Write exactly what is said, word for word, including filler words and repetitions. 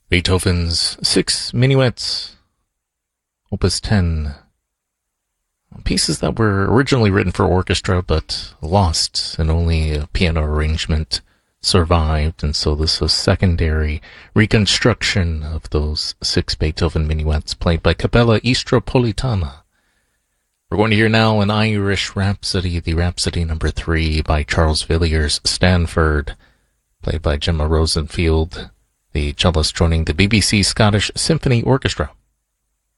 Beethoven's Six Minuets, Opus ten. Pieces that were originally written for orchestra but lost, and only a piano arrangement survived, and so this is a secondary reconstruction of those six Beethoven minuets played by Capella Istropolitana. We're going to hear now an Irish Rhapsody, the Rhapsody number three by Charles Villiers Stanford, played by Gemma Rosenfield, the cellist joining the B B C Scottish Symphony Orchestra.